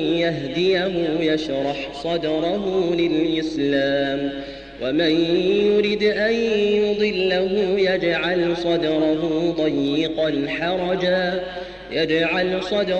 يهديه يشرح صدره للإسلام ومن يرد أن يضله يجعل صدره ضيقا حرجا